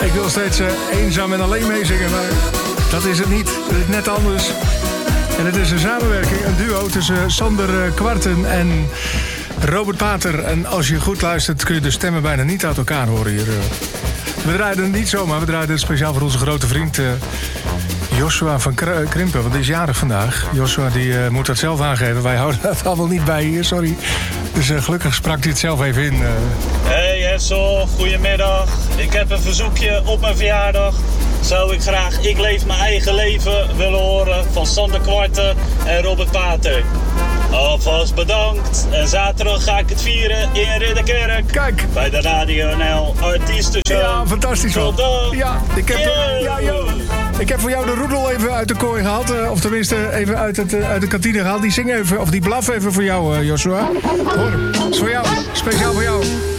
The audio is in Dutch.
Ik wil steeds eenzaam en alleen meezingen, maar dat is het niet. Het is net anders. En het is een samenwerking, een duo tussen Sander Kwarten en Robert Pater. En als je goed luistert kun je de stemmen bijna niet uit elkaar horen hier. We draaien het niet zomaar, we draaien het speciaal voor onze grote vriend Joshua van Krimpen, want die is jarig vandaag. Joshua die moet dat zelf aangeven. Wij houden dat allemaal niet bij hier, sorry. Dus gelukkig sprak hij het zelf even in. Hey Hessel, goedemiddag. Ik heb een verzoekje op mijn verjaardag. Zou ik graag Ik Leef Mijn Eigen Leven willen horen van Sander Kwarten en Robert Pater. Alvast bedankt. En zaterdag ga ik het vieren in Ridderkerk. Kijk. Bij de Radio NL Artiestenshow. Ja, fantastisch man. Ja, ik heb voor jou de roedel even uit de kooi gehaald. Of tenminste even uit de kantine gehaald. Die zing even, of die blaf even voor jou, Joshua. Hoor, is voor jou. Speciaal voor jou.